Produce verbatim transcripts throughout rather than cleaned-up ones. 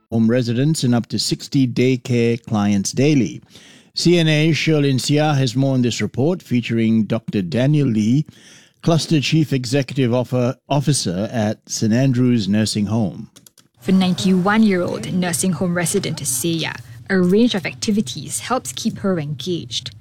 home residents and up to sixty daycare clients daily. C N A's Sherlyn Sia has more on this report, featuring Doctor Daniel Lee, Cluster Chief Executive Officer at Saint Andrew's Nursing Home. For ninety-one-year-old nursing home resident Seya, a range of activities helps keep her engaged.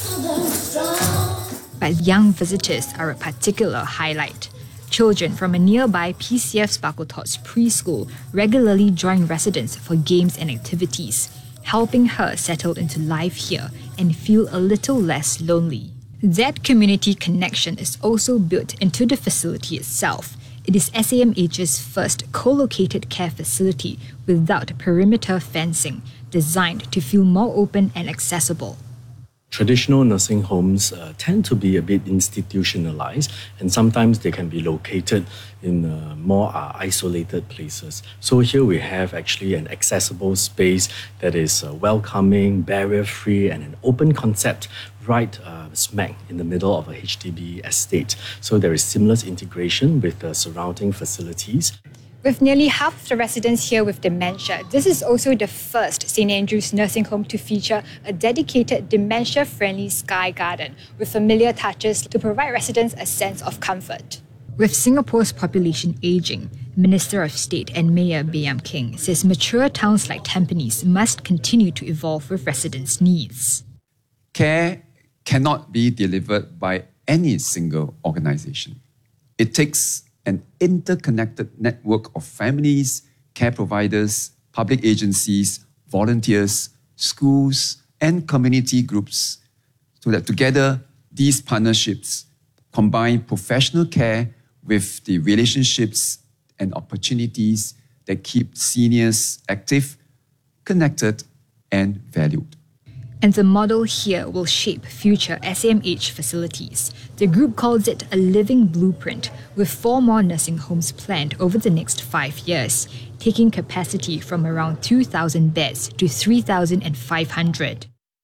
But young visitors are a particular highlight. Children from a nearby P C F Sparkletots preschool regularly join residents for games and activities, helping her settle into life here and feel a little less lonely. That community connection is also built into the facility itself. It is S A M H's first co-located care facility without perimeter fencing, designed to feel more open and accessible. Traditional nursing homes uh, tend to be a bit institutionalized, and sometimes they can be located in uh, more uh, isolated places. So here we have actually an accessible space that is uh, welcoming, barrier-free, and an open concept right uh, smack in the middle of a H D B estate. So there is seamless integration with the surrounding facilities. With nearly half of the residents here with dementia, this is also the first Saint Andrew's nursing home to feature a dedicated dementia-friendly sky garden with familiar touches to provide residents a sense of comfort. With Singapore's population ageing, Minister of State and Mayor Baey Yam Keng says mature towns like Tampines must continue to evolve with residents' needs. Care cannot be delivered by any single organisation. It takes an interconnected network of families, care providers, public agencies, volunteers, schools, and community groups, so that together these partnerships combine professional care with the relationships and opportunities that keep seniors active, connected, and valued. And the model here will shape future S A M H facilities. The group calls it a living blueprint, with four more nursing homes planned over the next five years, taking capacity from around two thousand beds to three thousand five hundred.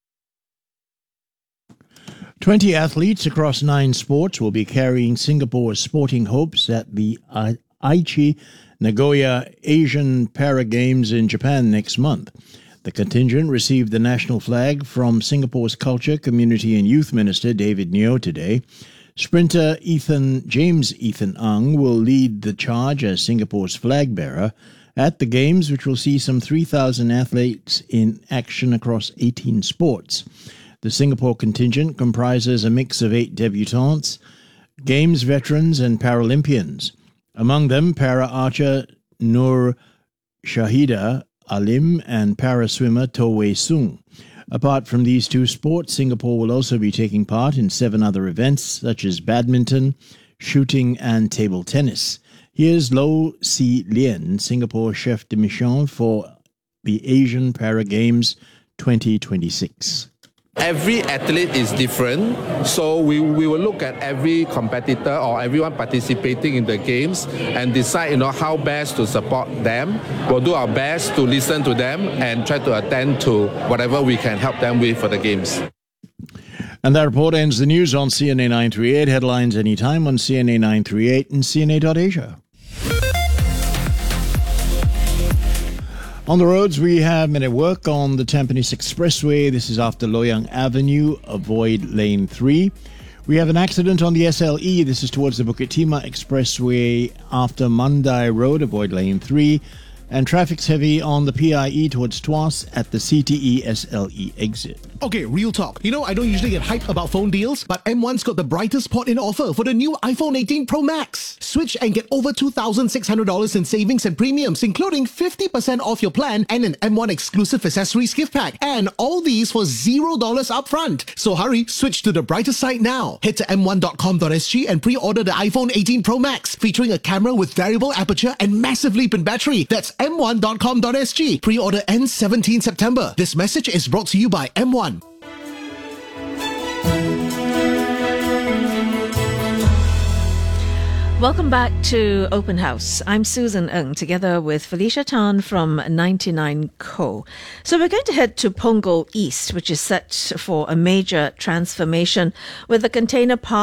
twenty athletes across nine sports will be carrying Singapore's sporting hopes at the Aichi Nagoya Asian Para Games in Japan next month. The contingent received the national flag from Singapore's Culture, Community and Youth Minister David Neo today. Sprinter Ethan James Ethan Ang will lead the charge as Singapore's flag bearer at the Games, which will see some three thousand athletes in action across eighteen sports. The Singapore contingent comprises a mix of eight debutantes, Games veterans and Paralympians. Among them, para-archer Nur Shahida Alim and para-swimmer To Wei Sung. Apart from these two sports, Singapore will also be taking part in seven other events such as badminton, shooting and table tennis. Here's Low Si Lien, Singapore chef de mission for the Asian Para Games twenty twenty-six. Every athlete is different, so we, we will look at every competitor or everyone participating in the games and decide, you know, how best to support them. We'll do our best to listen to them and try to attend to whatever we can help them with for the games. And that report ends the news on C N A nine thirty-eight. Headlines anytime on C N A nine thirty-eight and C N A dot Asia. On the roads, we have minute work on the Tampines Expressway. This is after Loyang Avenue. Avoid lane three. We have an accident on the S L E. This is towards the Bukit Timah Expressway after Mandai Road. Avoid lane three. And traffic's heavy on the P I E towards Tuas at the C T E S L E exit. Okay, real talk. You know, I don't usually get hyped about phone deals, but M one's got the brightest spot in offer for the new iPhone eighteen Pro Max. Switch and get over two thousand six hundred dollars in savings and premiums, including fifty percent off your plan and an M one exclusive accessories gift pack. And all these for zero dollars upfront. So hurry, switch to the brightest side now. Head to m one dot com dot s g and pre-order the iPhone eighteen Pro Max, featuring a camera with variable aperture and massive leap in battery. That's m one dot com dot s g. Pre-order ends seventeenth September. This message is brought to you by M one. Welcome back to Open House. I'm Susan Ng, together with Felicia Tan from ninety-nine Co. So we're going to head to Punggol East, which is set for a major transformation with the container park